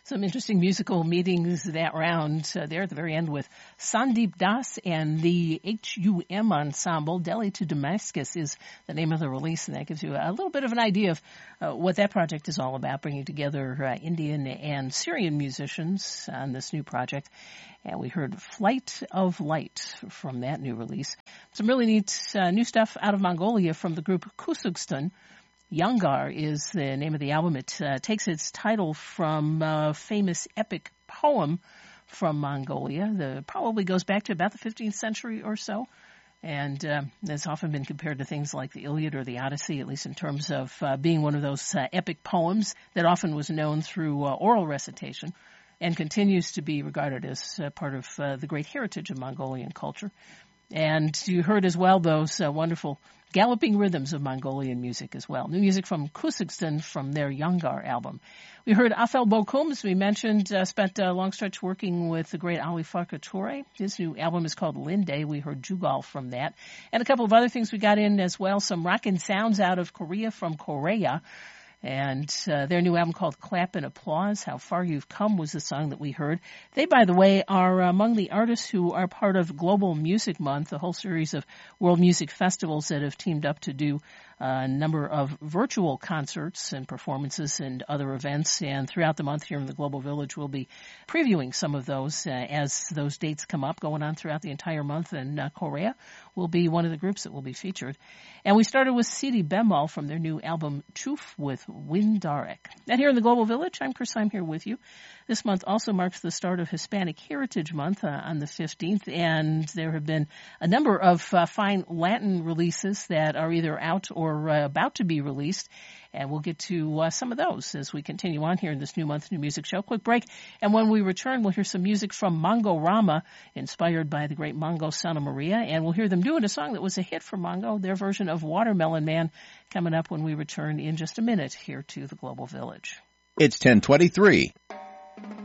Some interesting musical meetings that round there at the very end with Sandeep Das and the HUM Ensemble. Delhi to Damascus is the name of the release, and that gives you a little bit of an idea of what that project is all about, bringing together Indian and Syrian musicians on this new project. And we heard Flight of Light from that new release. Some really neat new stuff out of Mongolia from the group Kusugstan. Yangar is the name of the album. It takes its title from a famous epic poem from Mongolia that probably goes back to about the 15th century or so, and has often been compared to things like the Iliad or the Odyssey, at least in terms of being one of those epic poems that often was known through oral recitation and continues to be regarded as part of the great heritage of Mongolian culture. And you heard as well those wonderful galloping rhythms of Mongolian music as well. New music from Kusugstan from their Yangar album. We heard Afel Bokum, as we mentioned, spent a long stretch working with the great Ali Farka Touré. His new album is called Linde. We heard Jugal from that. And a couple of other things we got in as well. Some rockin' sounds out of Korea from Korea. And their new album called Clap and Applause, How Far You've Come was the song that we heard. They, by the way, are among the artists who are part of Global Music Month, a whole series of world music festivals that have teamed up to do a number of virtual concerts and performances and other events. And throughout the month here in the Global Village, we'll be previewing some of those as those dates come up, going on throughout the entire month. And Korea will be one of the groups that will be featured. And we started with Sidi Bemal from their new album, Chuf, with Windarek. And here in the Global Village, I'm Chris. I'm here with you. This month also marks the start of Hispanic Heritage Month on the 15th, and there have been a number of fine Latin releases that are either out or about to be released, and we'll get to some of those as we continue on here in this New Month, New Music Show. Quick break, and when we return, we'll hear some music from Mongo Rama, inspired by the great Mongo Santa Maria, and we'll hear them doing a song that was a hit for Mongo, their version of Watermelon Man, coming up when we return in just a minute here to the Global Village. It's 10:23.